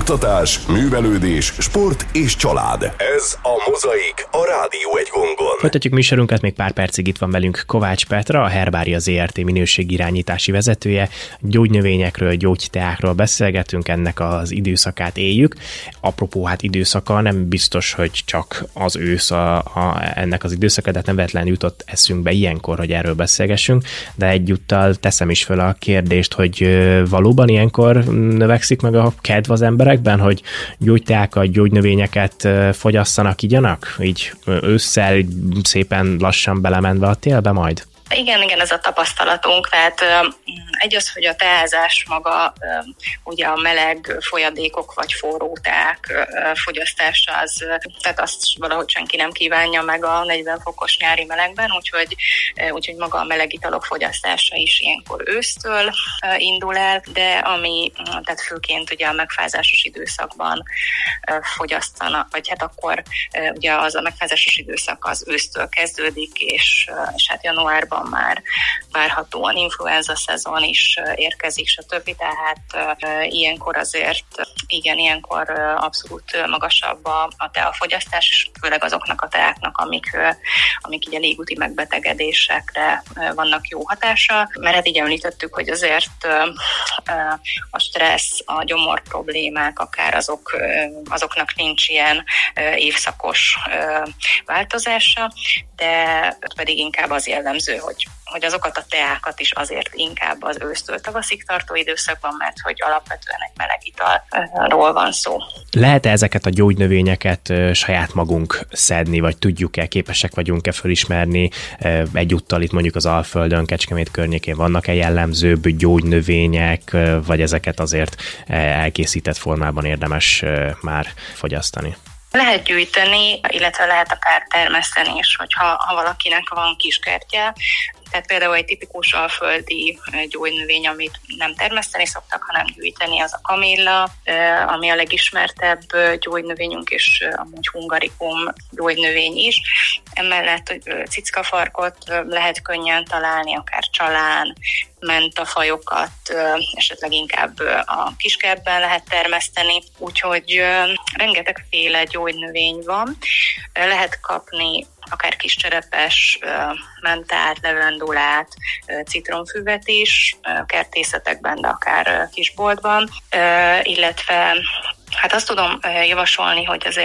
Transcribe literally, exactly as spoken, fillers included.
oktatás, művelődés, sport és család. Ez a Mozaik, a Rádió egy gongon. Folytatjuk műsorunkat, még pár percig itt van velünk Kovács Petra, a Herbária zé er té minőségirányítási vezetője. Gyógynövényekről, gyógyteákról beszélgetünk, ennek az időszakát éljük. Apropó, hát időszaka, nem biztos, hogy csak az ősz a, a, ennek az időszaka, de nem véletlenül jutott eszünkbe ilyenkor, hogy erről beszélgessünk, de egyúttal teszem is fel a kérdést, hogy valóban ilyenkor növekszik meg a kedv az emberekben, hogy gyógyteákat, gyógynövényeket fogyasszanak, igyanak? Így ősszel szépen lassan belemenve a télbe majd? Igen, igen, ez a tapasztalatunk, tehát egy az, hogy a teázás maga, ugye a meleg folyadékok vagy forró teák fogyasztása, az, tehát azt valahogy senki nem kívánja meg a negyven fokos nyári melegben, úgyhogy, úgyhogy maga a meleg italok fogyasztása is ilyenkor ősztől indul el, de ami, tehát főként ugye a megfázásos időszakban fogyasztanak, vagy hát akkor ugye az a megfázásos időszak az ősztől kezdődik, és, és hát januárban már várhatóan influenza szezon is érkezik, stb. Tehát e, ilyenkor azért, igen, ilyenkor abszolút magasabb a, a teafogyasztás, és főleg azoknak a teáknak, amik, amik így a légúti megbetegedésekre vannak jó hatása. Mert hát így említettük, hogy azért a stressz, a gyomor problémák, akár azok, azoknak nincs ilyen évszakos változása, de pedig inkább az jellemző, hogy, hogy azokat a teákat is azért inkább az ősztől tavaszig tartó időszakban, mert hogy alapvetően egy meleg italról van szó. Lehet-e ezeket a gyógynövényeket saját magunk szedni, vagy tudjuk-e, képesek vagyunk-e fölismerni? Egyúttal itt mondjuk az Alföldön, Kecskemét környékén vannak-e jellemzőbb gyógynövények, vagy ezeket azért elkészített formában érdemes már fogyasztani? Lehet gyűjteni, illetve lehet akár termeszteni is, hogyha ha valakinek van kiskertje. Tehát például egy tipikus alföldi gyógynövény, amit nem termeszteni szoktak, hanem gyűjteni, az a kamilla, ami a legismertebb gyógynövényünk, és amúgy hungarikum gyógynövény is. Emellett cickafarkot lehet könnyen találni, akár csalán, mentafajokat, esetleg inkább a kiskertben lehet termeszteni, úgyhogy rengetegféle gyógynövény van. Lehet kapni akár kis cserepes mentát, levendulát, citromfüvet is, kertészetekben, de akár kisboltban, illetve hát azt tudom javasolni, hogy azért